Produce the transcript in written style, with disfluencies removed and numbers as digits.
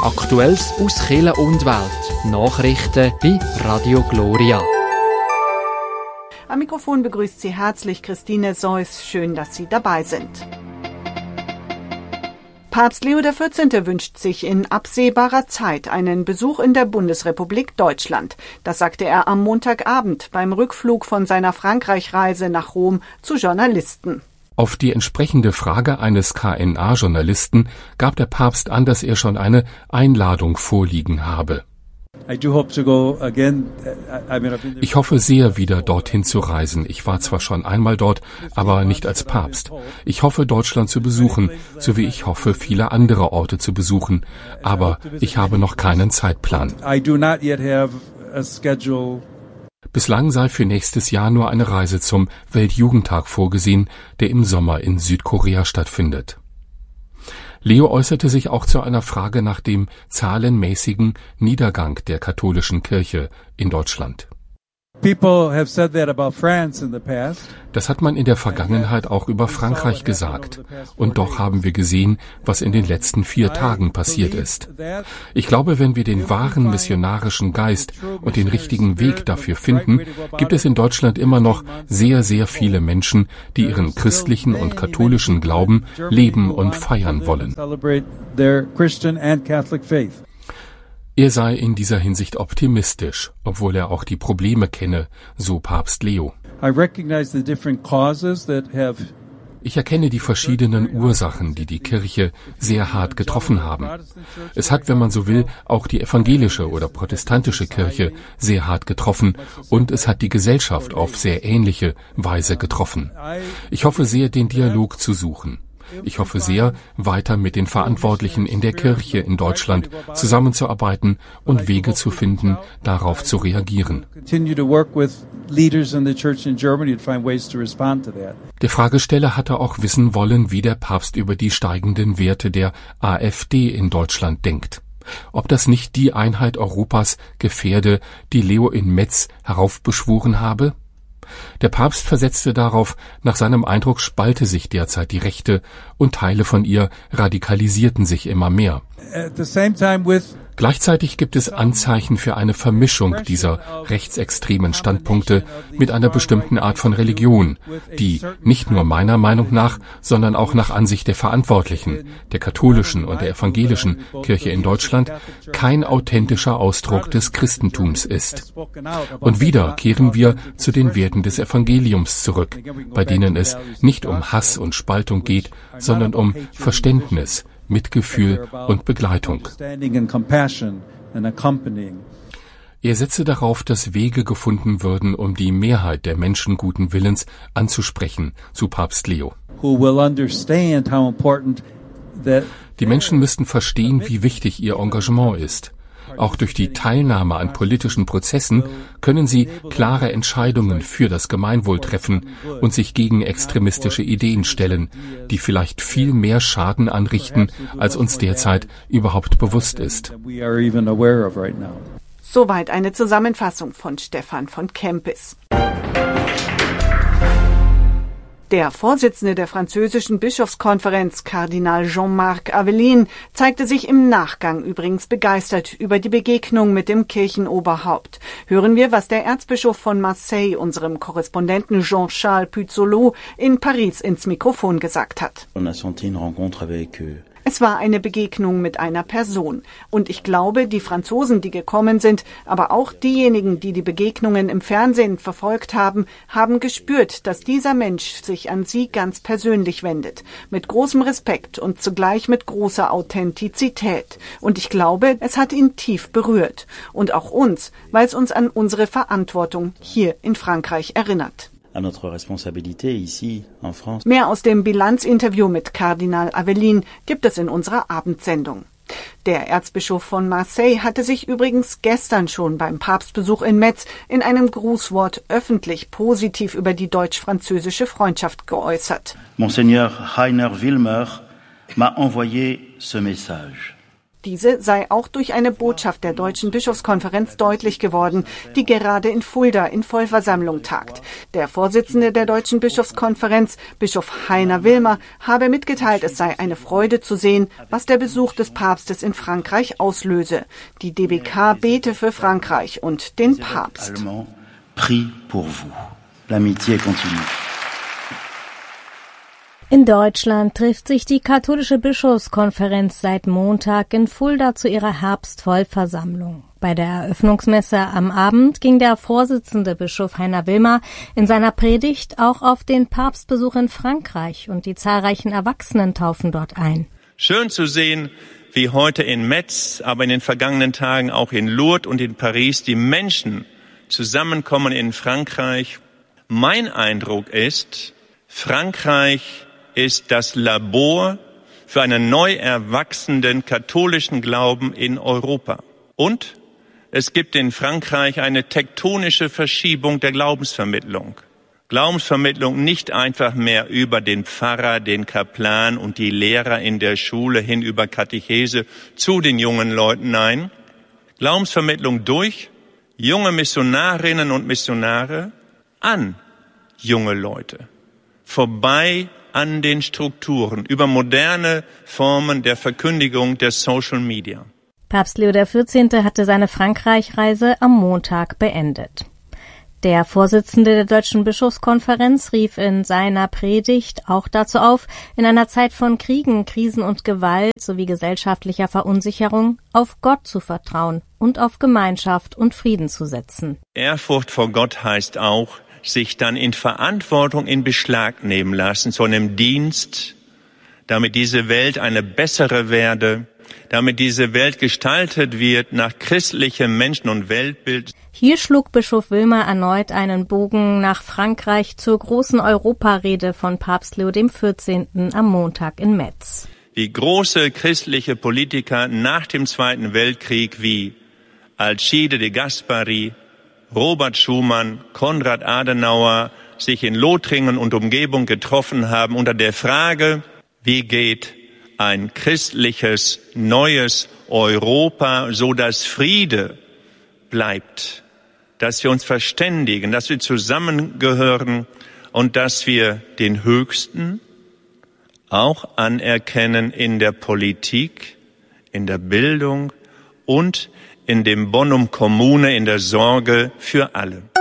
Aktuelles aus Kirche und Welt. Nachrichten bei Radio Gloria. Am Mikrofon begrüßt Sie herzlich Christine Seuss. Schön, dass Sie dabei sind. Papst Leo XIV. Wünscht sich in absehbarer Zeit einen Besuch in der Bundesrepublik Deutschland. Das sagte er am Montagabend beim Rückflug von seiner Frankreich-Reise nach Rom zu Journalisten. Auf die entsprechende Frage eines KNA-Journalisten gab der Papst an, dass er schon eine Einladung vorliegen habe. Ich hoffe sehr, wieder dorthin zu reisen. Ich war zwar schon einmal dort, aber nicht als Papst. Ich hoffe, Deutschland zu besuchen, so wie ich hoffe, viele andere Orte zu besuchen. Aber ich habe noch keinen Zeitplan. Bislang sei für nächstes Jahr nur eine Reise zum Weltjugendtag vorgesehen, der im Sommer in Südkorea stattfindet. Leo äußerte sich auch zu einer Frage nach dem zahlenmäßigen Niedergang der katholischen Kirche in Deutschland. Das hat man in der Vergangenheit auch über Frankreich gesagt. Und doch haben wir gesehen, was in den letzten 4 Tagen passiert ist. Ich glaube, wenn wir den wahren missionarischen Geist und den richtigen Weg dafür finden, gibt es in Deutschland immer noch sehr, sehr viele Menschen, die ihren christlichen und katholischen Glauben leben und feiern wollen. Er sei in dieser Hinsicht optimistisch, obwohl er auch die Probleme kenne, so Papst Leo. Ich erkenne die verschiedenen Ursachen, die die Kirche sehr hart getroffen haben. Es hat, wenn man so will, auch die evangelische oder protestantische Kirche sehr hart getroffen und es hat die Gesellschaft auf sehr ähnliche Weise getroffen. Ich hoffe sehr, den Dialog zu suchen. Ich hoffe sehr, weiter mit den Verantwortlichen in der Kirche in Deutschland zusammenzuarbeiten und Wege zu finden, darauf zu reagieren. Der Fragesteller hatte auch wissen wollen, wie der Papst über die steigenden Werte der AfD in Deutschland denkt. Ob das nicht die Einheit Europas gefährde, die Leo in Metz heraufbeschworen habe? Der Papst versetzte darauf, nach seinem Eindruck spalte sich derzeit die Rechte und Teile von ihr radikalisierten sich immer mehr. Gleichzeitig gibt es Anzeichen für eine Vermischung dieser rechtsextremen Standpunkte mit einer bestimmten Art von Religion, die nicht nur meiner Meinung nach, sondern auch nach Ansicht der Verantwortlichen, der katholischen und der evangelischen Kirche in Deutschland, kein authentischer Ausdruck des Christentums ist. Und wieder kehren wir zu den Werten des Evangeliums zurück, bei denen es nicht um Hass und Spaltung geht, sondern um Verständnis, Mitgefühl und Begleitung. Er setze darauf, dass Wege gefunden würden, um die Mehrheit der Menschen guten Willens anzusprechen, zu Papst Leo. Die Menschen müssten verstehen, wie wichtig ihr Engagement ist. Auch durch die Teilnahme an politischen Prozessen können sie klare Entscheidungen für das Gemeinwohl treffen und sich gegen extremistische Ideen stellen, die vielleicht viel mehr Schaden anrichten, als uns derzeit überhaupt bewusst ist. Soweit eine Zusammenfassung von Stefan von Kempis. Der Vorsitzende der französischen Bischofskonferenz, Kardinal Jean-Marc Aveline, zeigte sich im Nachgang übrigens begeistert über die Begegnung mit dem Kirchenoberhaupt. Hören wir, was der Erzbischof von Marseille, unserem Korrespondenten Jean-Charles Puzolo, in Paris ins Mikrofon gesagt hat. Es war eine Begegnung mit einer Person. Und ich glaube, die Franzosen, die gekommen sind, aber auch diejenigen, die die Begegnungen im Fernsehen verfolgt haben, haben gespürt, dass dieser Mensch sich an sie ganz persönlich wendet. Mit großem Respekt und zugleich mit großer Authentizität. Und ich glaube, es hat ihn tief berührt. Und auch uns, weil es uns an unsere Verantwortung hier in Frankreich erinnert. Mehr aus dem Bilanzinterview mit Kardinal Aveline gibt es in unserer Abendsendung. Der Erzbischof von Marseille hatte sich übrigens gestern schon beim Papstbesuch in Metz in einem Grußwort öffentlich positiv über die deutsch-französische Freundschaft geäußert. Monseigneur Rainer Wilmer m'a envoyé ce message. Diese sei auch durch eine Botschaft der Deutschen Bischofskonferenz deutlich geworden, die gerade in Fulda in Vollversammlung tagt. Der Vorsitzende der Deutschen Bischofskonferenz, Bischof Heiner Wilmer, habe mitgeteilt, es sei eine Freude zu sehen, was der Besuch des Papstes in Frankreich auslöse. Die DBK bete für Frankreich und den Papst. In Deutschland trifft sich die katholische Bischofskonferenz seit Montag in Fulda zu ihrer Herbstvollversammlung. Bei der Eröffnungsmesse am Abend ging der Vorsitzende Bischof Heiner Wilmer in seiner Predigt auch auf den Papstbesuch in Frankreich und die zahlreichen Erwachsenentaufen dort ein. Schön zu sehen, wie heute in Metz, aber in den vergangenen Tagen auch in Lourdes und in Paris die Menschen zusammenkommen in Frankreich. Mein Eindruck ist, Frankreich ist das Labor für einen neu erwachsenden katholischen Glauben in Europa. Und es gibt in Frankreich eine tektonische Verschiebung der Glaubensvermittlung. Glaubensvermittlung nicht einfach mehr über den Pfarrer, den Kaplan und die Lehrer in der Schule hin über Katechese zu den jungen Leuten, nein. Glaubensvermittlung durch junge Missionarinnen und Missionare an junge Leute, vorbei an den Strukturen, über moderne Formen der Verkündigung der Social Media. Papst Leo XIV. Hatte seine Frankreich-Reise am Montag beendet. Der Vorsitzende der Deutschen Bischofskonferenz rief in seiner Predigt auch dazu auf, in einer Zeit von Kriegen, Krisen und Gewalt sowie gesellschaftlicher Verunsicherung auf Gott zu vertrauen und auf Gemeinschaft und Frieden zu setzen. Ehrfurcht vor Gott heißt auch, sich dann in Verantwortung in Beschlag nehmen lassen, zu einem Dienst, damit diese Welt eine bessere werde, damit diese Welt gestaltet wird nach christlichem Menschen- und Weltbild. Hier schlug Bischof Wilmer erneut einen Bogen nach Frankreich zur großen Europarede von Papst Leo XIV. Am Montag in Metz. Wie große christliche Politiker nach dem Zweiten Weltkrieg wie Alcide de Gasperi, Robert Schuman, Konrad Adenauer sich in Lothringen und Umgebung getroffen haben unter der Frage, wie geht ein christliches, neues Europa, so dass Friede bleibt, dass wir uns verständigen, dass wir zusammengehören und dass wir den Höchsten auch anerkennen in der Politik, in der Bildung und in dem Bonum Commune, in der Sorge für alle.